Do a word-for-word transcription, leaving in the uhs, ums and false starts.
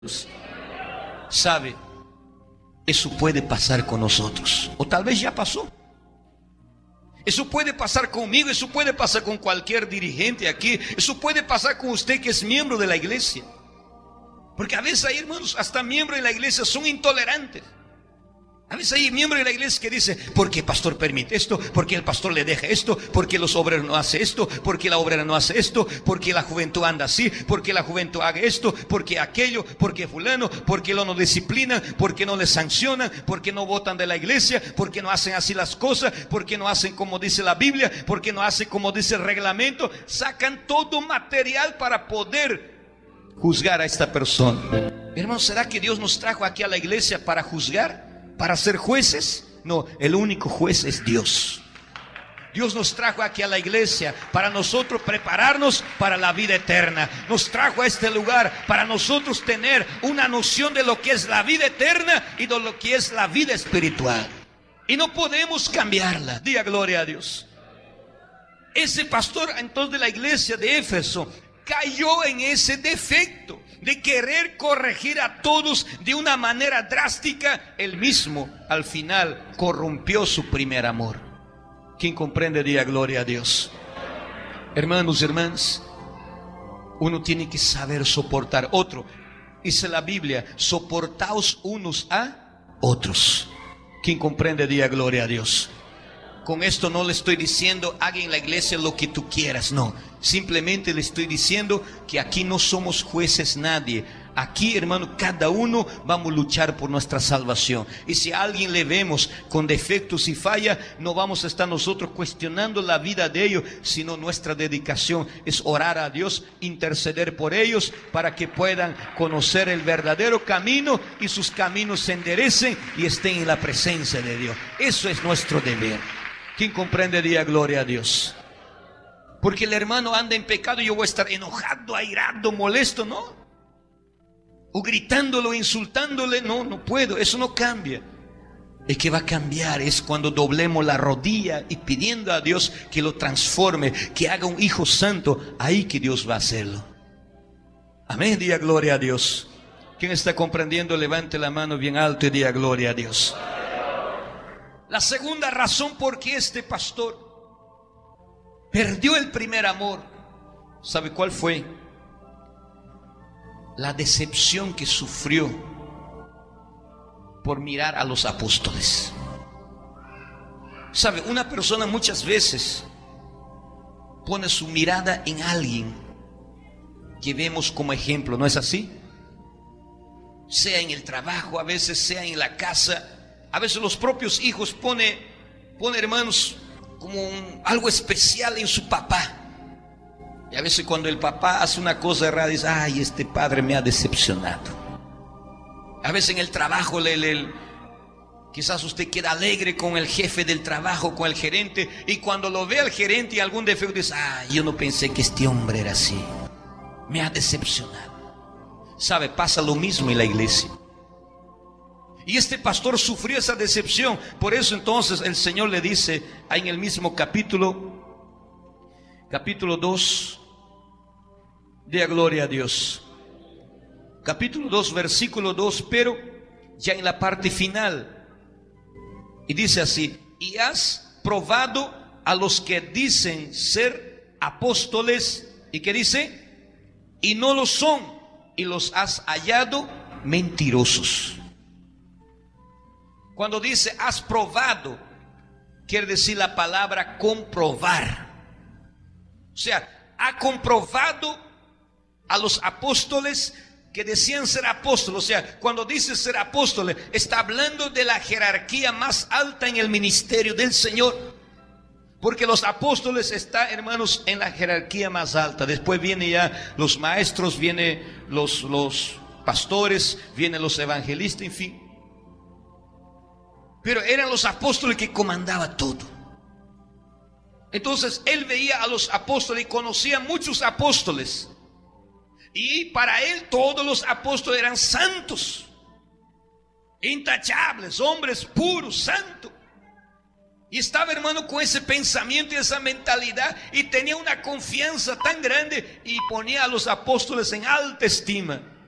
Sabe, eso puede pasar con nosotros, o tal vez ya pasó. Eso puede pasar conmigo, eso puede pasar con cualquier dirigente aquí, eso puede pasar con usted que es miembro de la iglesia. Porque a veces hay hermanos, hasta miembros de la iglesia son intolerantes. A veces hay miembros de la iglesia que dice: ¿por qué el pastor permite esto? ¿Por qué el pastor le deja esto? ¿Por qué los obreros no hacen esto? ¿Por qué la obrera no hace esto? ¿Por qué la juventud anda así? ¿Por qué la juventud haga esto? ¿Por qué aquello? ¿Por qué fulano? ¿Por qué no lo disciplinan? ¿Por qué no le sancionan? ¿Por qué no votan de la iglesia? ¿Por qué no hacen así las cosas? ¿Por qué no hacen como dice la Biblia? ¿Por qué no hacen como dice el reglamento? Sacan todo material para poder juzgar a esta persona. Hermano, ¿será que Dios nos trajo aquí a la iglesia para juzgar? ¿Para ser jueces? No, el único juez es Dios. Dios nos trajo aquí a la iglesia para nosotros prepararnos para la vida eterna. Nos trajo a este lugar para nosotros tener una noción de lo que es la vida eterna y de lo que es la vida espiritual. Y no podemos cambiarla. Diga gloria a Dios. Ese pastor entonces de la iglesia de Éfeso cayó en ese defecto de querer corregir a todos de una manera drástica. Él mismo al final corrompió su primer amor. ¿Quién comprende? Diga gloria a Dios. Hermanos y hermanas, uno tiene que saber soportar. Otro, dice la Biblia: soportaos unos a otros. ¿Quién comprende? Diga gloria a Dios. Con esto no le estoy diciendo haga en la iglesia lo que tú quieras, no. Simplemente le estoy diciendo que aquí no somos jueces nadie. Aquí, hermano, cada uno vamos a luchar por nuestra salvación. Y si a alguien le vemos con defectos y falla, no vamos a estar nosotros cuestionando la vida de ellos, sino nuestra dedicación es orar a Dios, interceder por ellos para que puedan conocer el verdadero camino y sus caminos se enderecen y estén en la presencia de Dios. Eso es nuestro deber. ¿Quién comprende? Diga gloria a Dios. Porque el hermano anda en pecado y yo voy a estar enojado, airado, molesto, ¿no? O gritándolo, insultándole, no, no puedo, eso no cambia. El que va a cambiar es cuando doblemos la rodilla y pidiendo a Dios que lo transforme, que haga un hijo santo. Ahí que Dios va a hacerlo. Amén, diga gloria a Dios. ¿Quién está comprendiendo? Levante la mano bien alto y diga gloria a Dios. La segunda razón por qué este pastor perdió el primer amor, ¿sabe cuál fue? La decepción que sufrió por mirar a los apóstoles. ¿Sabe? Una persona muchas veces pone su mirada en alguien que vemos como ejemplo, ¿no es así? Sea en el trabajo, a veces sea en la casa. A veces los propios hijos pone, pone hermanos, como un, algo especial en su papá. Y a veces cuando el papá hace una cosa errada, dice: ay, este padre me ha decepcionado. A veces en el trabajo, le, le, quizás usted queda alegre con el jefe del trabajo, con el gerente, y cuando lo ve al gerente y algún defecto, dice: ay, yo no pensé que este hombre era así. Me ha decepcionado. ¿Sabe? Pasa lo mismo en la iglesia. Y este pastor sufrió esa decepción. Por eso entonces el Señor le dice en el mismo capítulo, capítulo dos, de gloria a Dios, capítulo dos, versículo dos, pero ya en la parte final, y dice así: y has probado a los que dicen ser apóstoles, y que dice, y no lo son, y los has hallado mentirosos. Cuando dice has probado, quiere decir la palabra comprobar. O sea, ha comprobado a los apóstoles que decían ser apóstoles. O sea, cuando dice ser apóstoles, está hablando de la jerarquía más alta en el ministerio del Señor. Porque los apóstoles están, hermanos, en la jerarquía más alta. Después vienen ya los maestros, vienen los, los pastores, vienen los evangelistas, en fin. Pero eran los apóstoles que comandaban todo. Entonces él veía a los apóstoles y conocía muchos apóstoles. Y para él todos los apóstoles eran santos, intachables, hombres puros, santos. Y estaba, hermano, con ese pensamiento y esa mentalidad, y tenía una confianza tan grande y ponía a los apóstoles en alta estima.